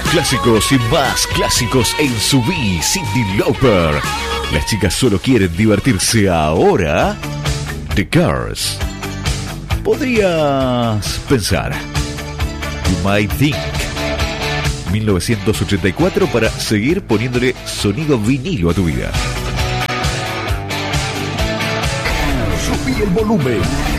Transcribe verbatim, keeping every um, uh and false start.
clásicos y más clásicos en Subí, Cyndi Lauper. Las chicas solo quieren divertirse ahora. The Cars. Podrías pensar. You might think. mil novecientos ochenta y cuatro para seguir poniéndole sonido vinilo a tu vida. Subí el volumen.